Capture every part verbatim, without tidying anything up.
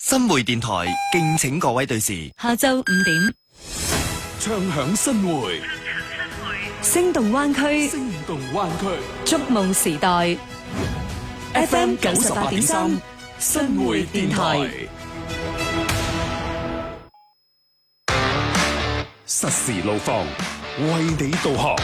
新會電台敬請各位對視。 下晝五點， 唱響新會， 聲動灣區， 聲動灣區， 觸夢時代。F M 九十八點三， 新會電台，實時路況，為你導航。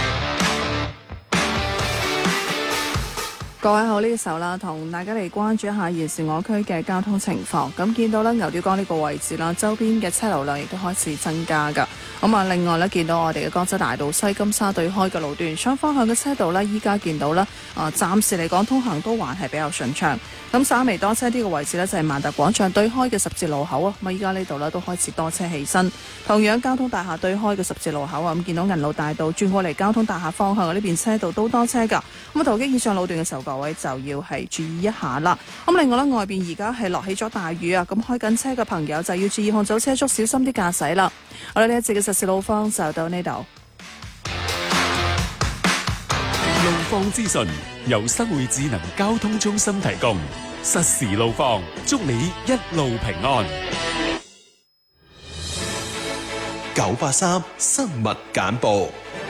各位好，呢個時候啦，同大家嚟關注一下現時我區嘅交通情況。咁見到咧牛碉角呢個位置啦，周邊嘅車流量亦都開始增加噶。咁啊，另外咧見到我哋嘅江州大道西金沙對開嘅路段，雙方向嘅車道呢，依家見到啦，啊，暫時嚟講通行都還係比較順暢。咁稍微多車啲嘅位置呢，就係萬達廣場對開嘅十字路口啊。咁啊，依家呢度呢，都開始多車起身。同樣交通大廈對開嘅十字路口啊，咁見到銀路大道轉過嚟交通大廈方向嘅呢邊車道都多車噶。咁啊，途經以上路段嘅時候，各位就要係注意一下啦。咁另外呢，外邊而家係落起咗大雨啊，咁開緊車嘅朋友就要注意控制車速，小心啲駕駛啦。我哋呢一節嘅實時路況就到呢度。 路況資訊由新會智能交通中心提供，實時路況，祝你一路平安。 九八三新聞簡報。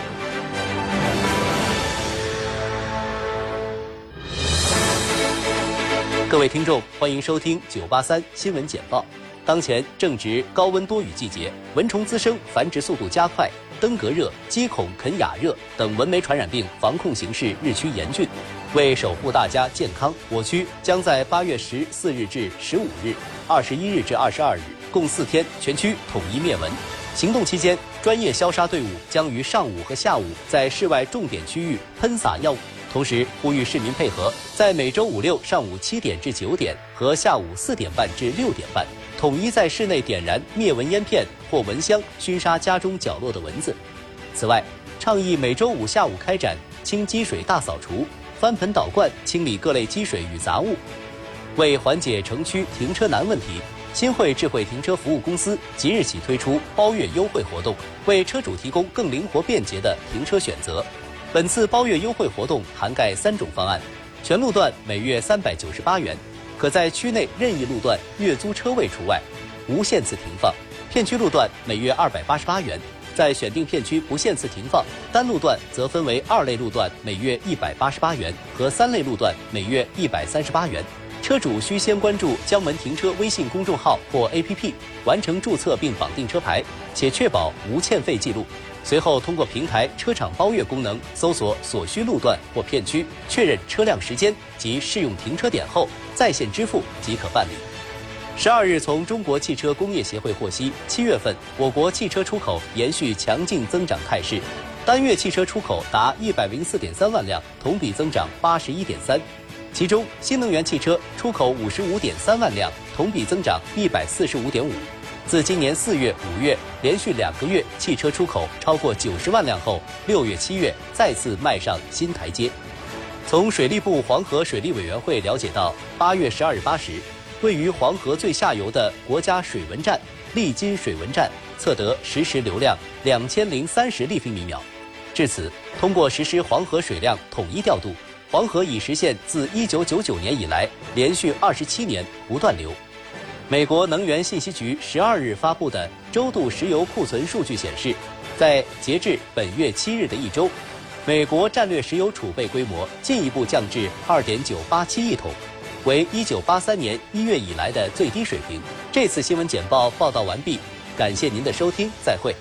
各位聽眾，歡迎收聽九八三新聞簡報。當前正值高溫多雨季節，蚊蟲滋生、繁殖速度加快，登革熱、雞孔肯亞熱等蚊媒傳染病防控形勢日趨嚴峻。為守護大家健康，我區將在八月十四日至十五日、二十一日至二十二日共四天全區統一滅蚊。行動期間，專業消殺隊伍將於上午和下午在室外重點區域噴灑藥物。同時呼籲市民配合，在每周五六上午七點至九點和下午四點半至六點半，統一在室內點燃滅蚊煙片或蚊香，熏殺家中角落的蚊子。此外，倡議每周五下午開展清積水大掃除，翻盆倒灌清理各類積水與雜物。為緩解城區停車難問題，新會智慧停車服務公司即日起推出包月優惠活動，為車主提供更靈活便捷的停車選擇。本次包月優惠活動涵蓋三種方案，全路段每月三百九十八元，可在區內任意路段月租車位除外，無限次停放；片區路段每月二百八十八元，在選定片區不限次停放。單路段則分為二類路段每月一百八十八元和三類路段每月一百三十八元。車主需先關注江門停車微信公眾號或 A P P， 完成註冊並綁定車牌，且確保無欠費記錄。隨後通過平台車廠包月功能搜索所需路段或片區，確認車輛時間及適用停車點後，在線支付即可辦理。十二日，從中國汽車工業協會獲悉，七月份我國汽車出口延續強勁增長態勢，單月汽車出口達一百零四點三萬輛，同比增長八十一點三。其中，新能源汽車出口五十五點三萬輛，同比增長一百四十五點五。自今年四月、五月連續兩個月汽車出口超過九十萬輛後，六月、七月再次邁上新台階。從水利部黃河水利委員會了解到，八月十二日八時，位於黃河最下游的國家水文站利津水文站測得實時流量兩千零三十立方米秒。至此，通過實施黃河水量統一調度，黃河已實現自一九九九年以來連續二十七年不斷流。美國能源信息局十二日發布的周度石油庫存數據顯示，在截至本月七日的一周，美國戰略石油儲備規模進一步降至二點九八七億桶，為一九八三年一月以來的最低水平。這次新聞簡報報道完畢，感謝您的收聽，再會。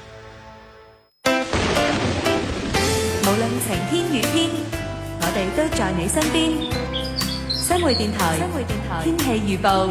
無論晴天雨天，我哋都在你身邊。新會電台，新會電台天氣預報。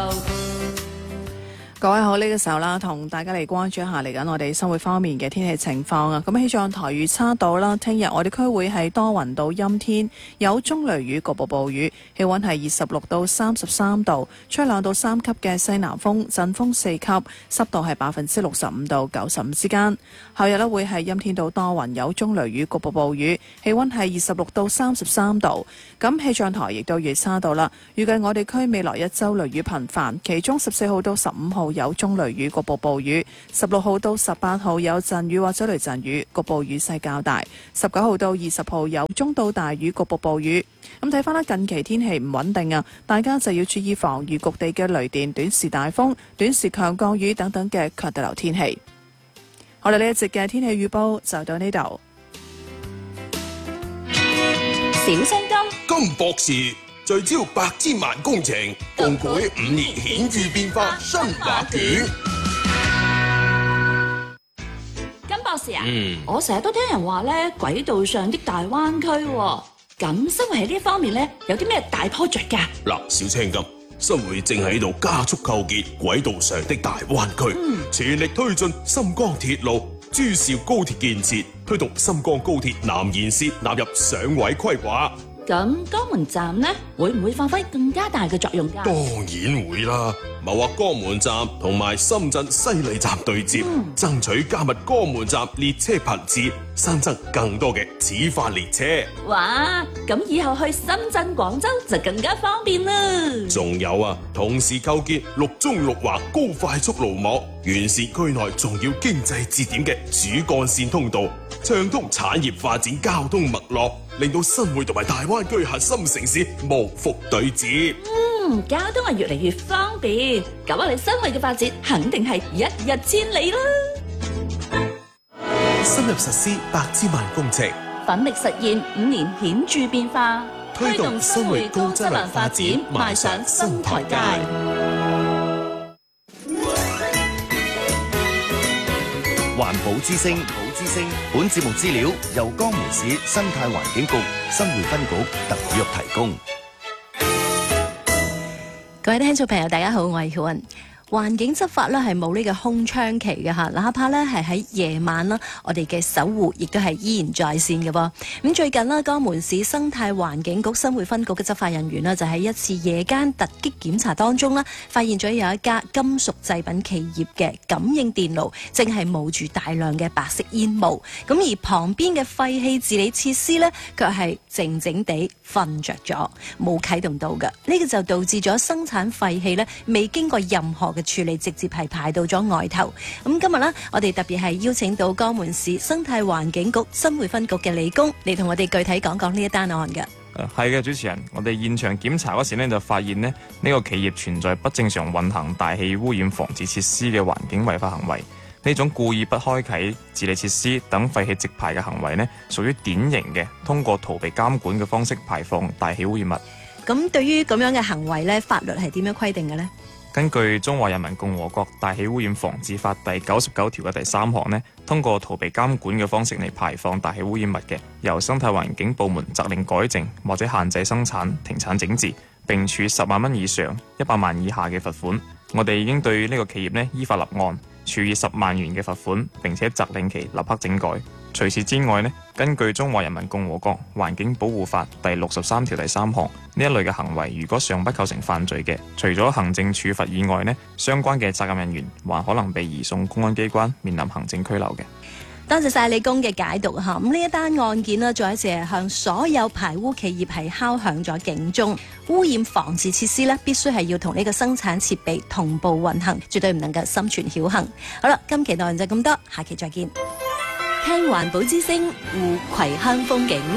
各位好，呢、這個時候啦，同大家嚟關注一下嚟緊我哋生活方面嘅天氣情況啊。咁氣象台預測到啦，聽日我哋區會係多雲到陰天，有中雷雨，局部暴雨，氣溫係二十六到三十三度，吹兩到三級嘅西南風，陣風四級，濕度係百分之六十五到九十五之間。後日呢會係陰天到多雲，有中雷雨，局部暴雨，氣溫係二十六到三十三度。咁氣象台亦都預測到啦，預計我哋區未來一周雷雨頻繁，其中十四號到十五號號有中雷雨，局部暴雨；十六號到十八號有陣雨或者雷陣雨，局部雨勢較大；十九號到二十號有中到大雨，局部暴雨。咁睇翻啦，近期天氣唔穩定啊，大家就要注意防禦局地嘅雷電、短時大風、短時強降雨等等嘅強對流天氣。我哋呢一節嘅天氣預報就到呢度。 小聲金金博士聚焦百千萬工程，共舉五年顯著變化新畫卷。 金博士啊， 嗯， 我成日都聽人話咧，軌道上的大灣區喎，咁新會喺呢方面咧有啲咩大 project 㗎？ 嗱，小青金，新會正喺度加速構建軌道上的大灣區， 嗯， 全力推進深江鐵路、珠兆高鐵建設，推動深江高鐵南延線納入上位規劃。 咁江門站呢，會唔會發揮更加大嘅作用㗎？ 當然會啦，謀劃江門站同埋深圳西利站對接， 嗯， 爭取加密江門站列車頻次，新增更多嘅始發列車。 哇！咁以後去深圳、廣州就更加方便啦。 仲有啊，同時構建六縱六橫高快速路網，完善區內重要經濟節點嘅主幹線通道，暢通產業發展交通脈絡，令到新會同埋大灣區核心城市無縫對接。 嗯，交通係越嚟越方便，咁我哋新會嘅發展肯定係一日千里啦。 深入實施百千萬工程， 奮力實現五年顯著變化， 推動新會高質量發展邁上新台階。 環保之聲，保之聲。本節目資料由江門市生態環境局新會分局特約提供。 各位聽眾朋友，大家好，我係曉雲。環境執法咧係冇呢個空窗期嘅嚇，哪怕咧係喺夜晚啦，我哋嘅守護亦都係依然在線嘅噃。咁最近啦，江門市生態環境局新會分局嘅執法人員啦，就喺一次夜間突擊檢查當中啦，發現咗有一家金屬製品企業嘅感應電爐正係冒住大量嘅白色煙霧，咁而旁邊嘅廢氣治理設施呢，卻係靜靜地瞓着咗，冇啟動到嘅。呢個就導致咗生產廢氣呢未經過任何嘅處理，直接係排到咗外頭。咁今日呢，我哋特別係邀請到江門市生態環境局新會分局嘅李工嚟同我哋具體講講呢一單案嘅。 係嘅，主持人，我哋現場檢查嗰時呢，就發現呢，呢個企業存在不正常運行大氣污染防治設施嘅環境違法行為。呢種故意不開啟治理設施等廢氣直排嘅行為呢，屬於典型嘅通過逃避監管嘅方式排放大氣污染物。 咁對於咁樣嘅行為呢，法律係點樣規定嘅呢？ 根據《中華人民共和國大氣污染防治法》第九十九條嘅第三項呢，通過逃避監管嘅方式嚟排放大氣污染物嘅，由生態環境部門責令改正或者限制生產、停產整治，並處十萬蚊以上一百萬以下嘅罰款。我哋已經對呢個企業呢依法立案，處以十萬元嘅罰款，並且責令其立刻整改。除此之外呢，根據《中華人民共和國環境保護法》第六十三條第三項，呢一類嘅行為如果尚不構成犯罪嘅，除咗行政處罰以外呢，相關嘅責任人員還可能被移送公安機關，面臨行政拘留嘅。 多謝晒李工嘅解讀嚇。咁呢一單案件呢，再一次係向所有排污企業係敲響咗警鐘。污染防治設施呢，必須係要同呢個生產設備同步運行，絕對唔能夠心存僥倖。好啦，今期內容就咁多，下期再見。聽環保之聲，護葵鄉風景。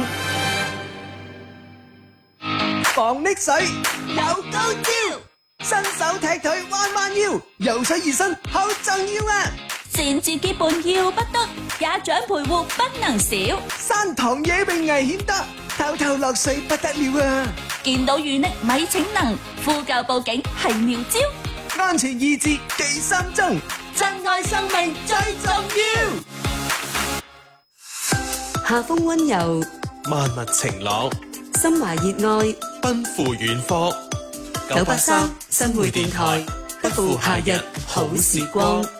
防溺水有高招，新手踢腿彎彎腰，游水熱身好重要啊！ 擅自結伴要不得，家長陪護不能少。 山塘野泳危險得，偷偷落水不得了啊！ 見到遇溺咪逞能，呼救報警係妙招。 安全意志記心中，珍愛生命最重要。 夏風溫柔， 萬物晴朗， 心懷熱愛， 奔赴遠方。 九八三新會電台，不負夏日好時光。